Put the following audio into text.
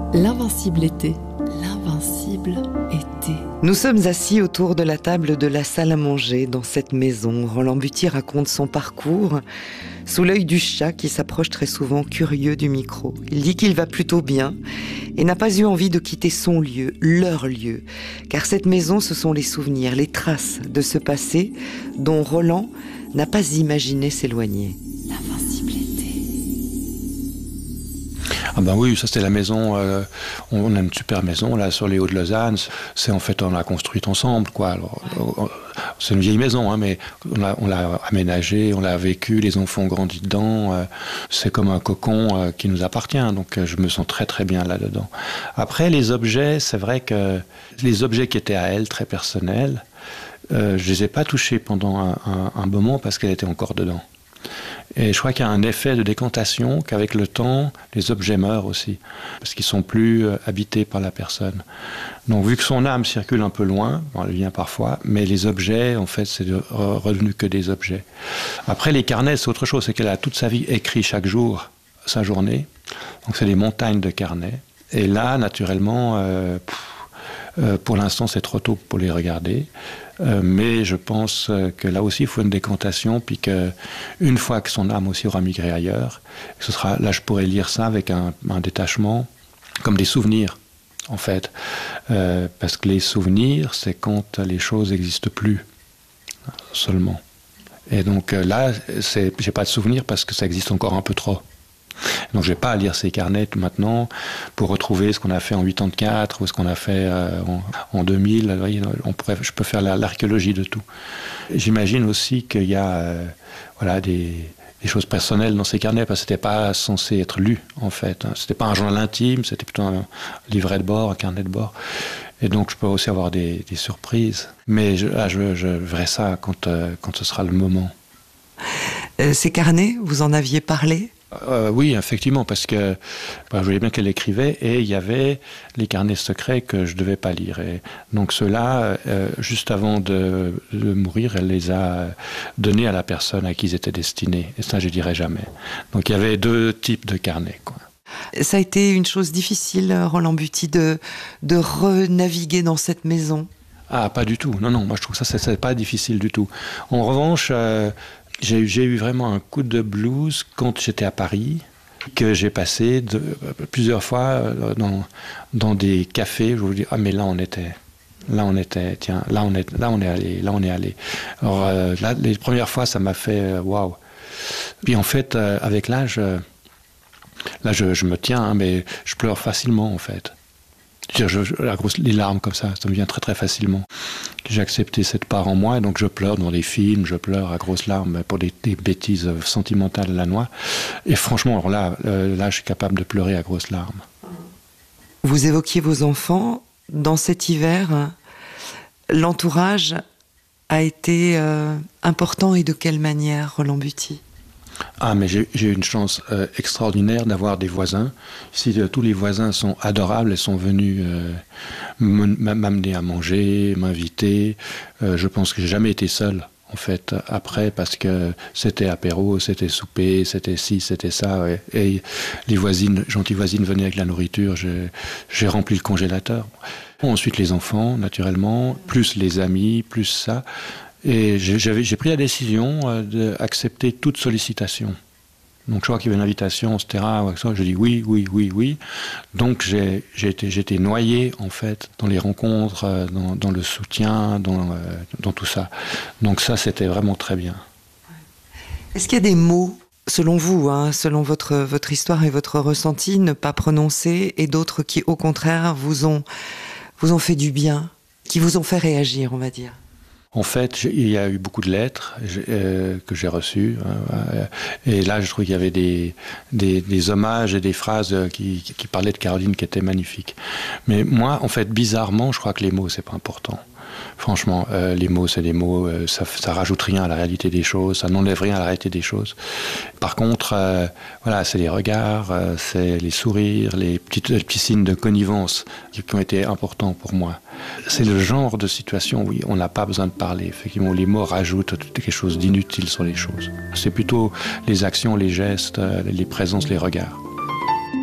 L'invincible été. L'invincible été. Nous sommes assis autour de la table de la salle à manger dans cette maison. Roland Buty raconte son parcours sous l'œil du chat qui s'approche très souvent curieux du micro. Il dit qu'il va plutôt bien et n'a pas eu envie de quitter son lieu, leur lieu. Car cette maison, ce sont les souvenirs, les traces de ce passé dont Roland n'a pas imaginé s'éloigner. L'invincible été. Ah ben oui, ça c'était la maison, on a une super maison là sur les Hauts de Lausanne, c'est en fait on l'a construite ensemble quoi. Alors, c'est une vieille maison hein, mais on l'a aménagée, on l'a vécue, les enfants ont grandi dedans, c'est comme un cocon qui nous appartient, donc je me sens très très bien là-dedans. Après les objets, c'est vrai que les objets qui étaient à elle, très personnels, je les ai pas touchés pendant un moment parce qu'elle était encore dedans. Et je crois qu'il y a un effet de décantation qu'avec le temps, les objets meurent aussi, parce qu'ils sont plus habités par la personne. Donc vu que son âme circule un peu loin, bon, elle vient parfois, mais les objets, en fait, c'est revenu que des objets. Après, les carnets, c'est autre chose, c'est qu'elle a toute sa vie écrit chaque jour sa journée, donc c'est des montagnes de carnets. Et là, naturellement, pour l'instant, c'est trop tôt pour les regarder. Mais je pense que là aussi, il faut une décantation, puis qu'une fois que son âme aussi aura migré ailleurs, ce sera, là, je pourrais lire ça avec un détachement, comme des souvenirs, en fait. Parce que les souvenirs, c'est quand les choses n'existent plus, seulement. Et donc là, j'ai pas de souvenirs parce que ça existe encore un peu trop. Donc je n'ai pas à lire ces carnets maintenant pour retrouver ce qu'on a fait en 84 ou ce qu'on a fait en 2000. Je peux faire l'archéologie de tout. J'imagine aussi qu'il y a des choses personnelles dans ces carnets parce que ce n'était pas censé être lu en fait. Ce n'était pas un journal intime, c'était plutôt un livret de bord, un carnet de bord. Et donc je peux aussi avoir des surprises. Mais je verrai ça quand ce sera le moment. Ces carnets, vous en aviez parlé ? Oui, effectivement, parce que je voyais bien qu'elle écrivait et il y avait les carnets secrets que je ne devais pas lire. Et donc ceux-là, juste avant de mourir, elle les a donnés à la personne à qui ils étaient destinés. Et ça, je ne dirai jamais. Donc il y avait deux types de carnets, quoi. Ça a été une chose difficile, Roland Buty, de renaviguer dans cette maison ? Ah, pas du tout. Non, moi je trouve que ça, c'est pas difficile du tout. En revanche... J'ai eu vraiment un coup de blues quand j'étais à Paris, que j'ai passé plusieurs fois dans des cafés. Je vous dis, ah mais là on était, tiens, là on est allé. Alors là, les premières fois, ça m'a fait waouh. Puis en fait, avec l'âge, je me tiens, hein, mais je pleure facilement en fait. Les larmes comme ça me vient très très facilement. J'ai accepté cette part en moi, et donc je pleure dans les films, je pleure à grosses larmes pour des bêtises sentimentales à la noix. Et franchement, alors là, je suis capable de pleurer à grosses larmes. Vous évoquiez vos enfants. Dans cet hiver, l'entourage a été important, et de quelle manière, Roland Buty ? Ah, mais j'ai eu une chance extraordinaire d'avoir des voisins. Ici, tous les voisins sont adorables et sont venus m'amener à manger, m'inviter. Je pense que j'ai jamais été seul, en fait, après, parce que c'était apéro, c'était souper, c'était ci, c'était ça. Et les gentilles voisines venaient avec la nourriture. J'ai rempli le congélateur. Ensuite, les enfants, naturellement, plus les amis, plus ça. Et j'ai pris la décision d'accepter toute sollicitation. Donc je vois qu'il y avait une invitation, etc. Je dis oui. Donc j'ai été noyé en fait dans les rencontres, dans le soutien, dans tout ça. Donc ça, c'était vraiment très bien. Est-ce qu'il y a des mots, selon vous, selon votre histoire et votre ressenti, ne pas prononcés, et d'autres qui, au contraire, vous ont fait du bien, qui vous ont fait réagir, on va dire ? En fait, il y a eu beaucoup de lettres que j'ai reçues. Et là, je trouve qu'il y avait des hommages et des phrases qui parlaient de Caroline qui étaient magnifiques. Mais moi, en fait, bizarrement, je crois que les mots, c'est pas important. Franchement, les mots, c'est des mots, ça rajoute rien à la réalité des choses, ça n'enlève rien à la réalité des choses. Par contre, c'est les regards, c'est les sourires, les petits signes de connivence qui ont été importants pour moi. C'est le genre de situation où on n'a pas besoin de parler. Effectivement, les mots rajoutent quelque chose d'inutile sur les choses. C'est plutôt les actions, les gestes, les présences, les regards.